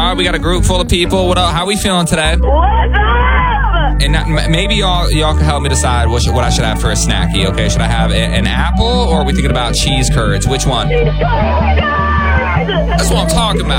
right, we got a group full of people. What up? How we feeling today? What's up? And maybe y'all can help me decide what I should have for a snacky. Okay, should I have an apple or are we thinking about cheese curds? Which one? That's what I'm talking about.